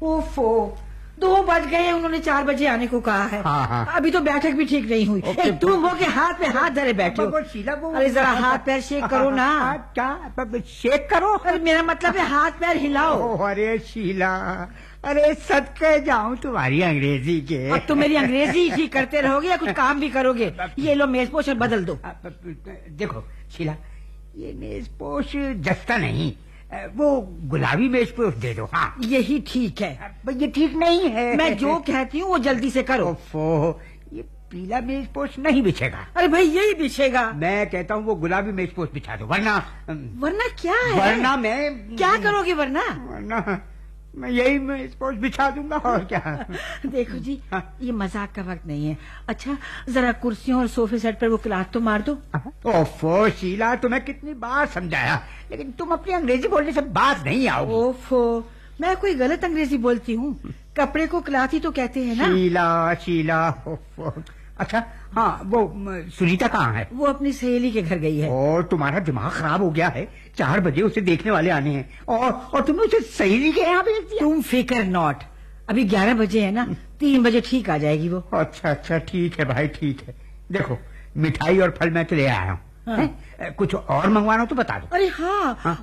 ओफो, 2 बज गए, उन्होंने 4 बजे आने को कहा है। हाँ। अभी तो बैठक भी ठीक नहीं हुई। तुम हो के हाथ पे हाथ धरे बैठे हो। शीला वो अरे जरा हाथ पैर शेक करो ना। क्या शेक करो? अरे मेरा मतलब है हाथ पैर हिलाओ। अरे शीला, अरे सदके जाऊं तुम्हारी अंग्रेजी के। अब तुम मेरी अंग्रेजी ही करते रहोगे या कुछ काम भी करोगे? ये लो मेजपोश और बदल दो। देखो शीला, ये मेजपोश जस्ता नहीं, वो गुलाबी मेजपोश दे दो। हाँ, यही ठीक है। ये ठीक नहीं है। मैं जो कहती हूँ वो जल्दी से करो। ओफो, ये पीला मेजपोश नहीं बिछेगा। अरे भाई यही बिछेगा। मैं कहता हूँ वो गुलाबी मेजपोश बिछा दो, वरना क्या है? वरना मैं क्या करोगे? वरना मैं यही मेजपोश बिछा दूंगा और क्या। देखो जी, ये मजाक का वक्त नहीं है। अच्छा, जरा कुर्सियों और सोफे सेट पर वो क्लाथ तो मार दो। ओफो शीला, तुम्हें कितनी बार समझाया, लेकिन तुम अपनी अंग्रेजी बोलने से बात नहीं आओगी। ओफो, मैं कोई गलत अंग्रेजी बोलती हूँ? कपड़े को क्लाथ ही तो कहते हैं ना। शीला ओफो। अच्छा हाँ, वो सुनीता कहाँ है? वो अपनी सहेली के घर गई है। और तुम्हारा दिमाग खराब हो गया है, 4 बजे उसे देखने वाले आने हैं और तुमने उसे सहेली के यहाँ भेज दिया। तुम फिकर नॉट, अभी 11 बजे है ना, 3 बजे ठीक आ जाएगी वो। अच्छा ठीक है भाई, ठीक है। देखो, मिठाई और फल मैं तो ले आया हूँ। कुछ और मंगवाना हो तो बता दो। अरे हाँ,